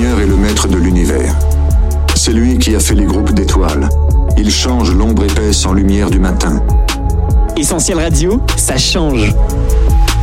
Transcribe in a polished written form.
lumière est le maître de l'univers. C'est lui qui a fait les groupes d'étoiles. Il change l'ombre épaisse en lumière du matin. Essentiel Radio, ça change.